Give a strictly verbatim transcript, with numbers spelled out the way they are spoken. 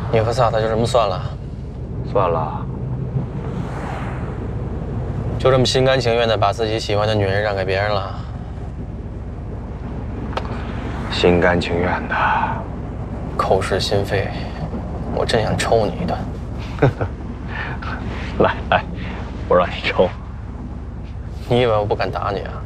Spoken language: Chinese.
你和萨萨就这么算了？ 算了。 就这么心甘情愿的把自己喜欢的女人让给别人了？ 心甘情愿的。 口是心非，我真想抽你一顿。 来来，我让你抽。 你以为我不敢打你啊？